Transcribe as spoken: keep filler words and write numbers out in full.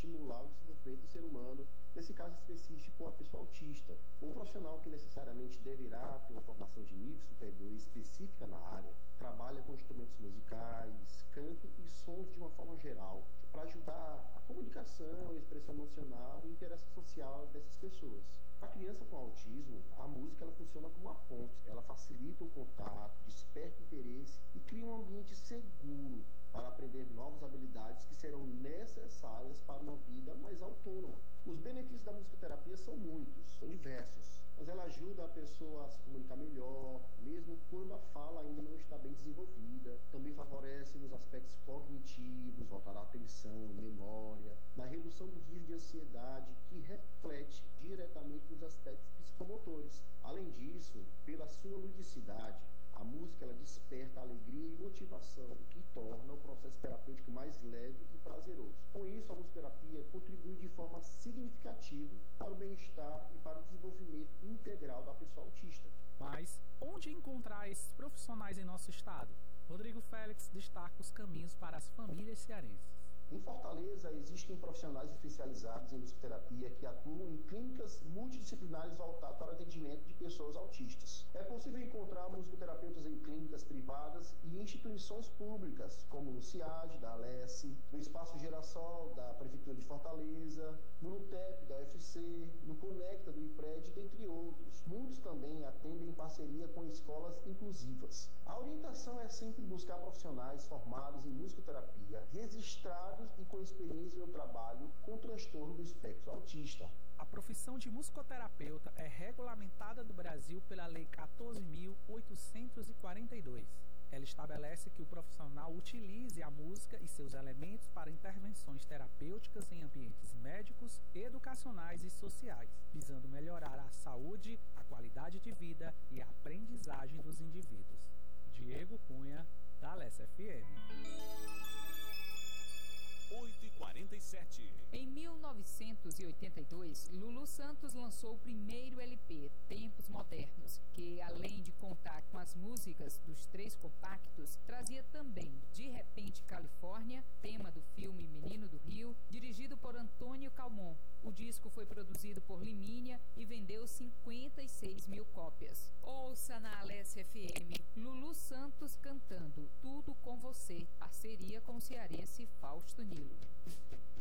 estimular o desenvolvimento do ser humano, nesse caso específico, a pessoa autista. Um profissional que necessariamente deverá ter uma formação de nível superior específica na área, trabalha com instrumentos musicais, canto e sons de uma forma geral, para ajudar a comunicação, a expressão emocional e a interação social dessas pessoas. Para a criança com autismo, a música ela funciona como uma ponte, ela facilita o contato, desperta interesse e cria um ambiente seguro para aprender novas habilidades que serão necessárias para uma vida mais autônoma. Os benefícios da musicoterapia são muitos, são diversos, mas ela ajuda a pessoa a se comunicar melhor, mesmo quando a fala ainda não está bem desenvolvida. Também favorece nos aspectos cognitivos, voltar à atenção, memória, na redução do nível de ansiedade, que reflete diretamente nos aspectos psicomotores. Além disso, pela sua ludicidade, a música ela desperta alegria e motivação, o que torna o processo terapêutico mais leve e prazeroso. Com isso, a musicoterapia contribui de forma significativa para o bem-estar e para o desenvolvimento integral da pessoa autista. Mas onde encontrar esses profissionais em nosso estado? Rodrigo Félix destaca os caminhos para as famílias cearenses. Em Fortaleza, existem profissionais especializados em musicoterapia que atuam em clínicas multidisciplinares voltadas para o atendimento de pessoas autistas. É possível encontrar musicoterapeutas em clínicas privadas e instituições públicas, como no CIAD, da Alesse, no Espaço Girassol, da Prefeitura de Fortaleza, no NUTEP, da U F C, no Conecta, do IPRED, dentre outros. Muitos também atendem em parceria com escolas inclusivas. A orientação é sempre buscar profissionais formados em musicoterapia, registrados e com experiência no trabalho com transtorno do espectro autista. A profissão de musicoterapeuta é regulamentada no Brasil pela Lei quatorze mil oitocentos e quarenta e dois. Ela estabelece que o profissional utilize a música e seus elementos para intervenções terapêuticas em ambientes médicos, educacionais e sociais, visando melhorar a saúde, a qualidade de vida e a aprendizagem dos indivíduos. Diego Cunha, da Alesse F M. oito e quarenta e sete. Em mil novecentos e oitenta e dois, Lulu Santos lançou o primeiro L P, Tempos Modernos, que, além de contar com as músicas dos três compactos, trazia também De Repente Califórnia, tema do filme Menino do Rio, dirigido por Antônio Calmon. O disco foi produzido por Limínia e vendeu cinquenta e seis mil cópias. Ouça na Alesse F M, Lulu Santos cantando Tudo com Você, parceria com o cearense Fausto Nilo.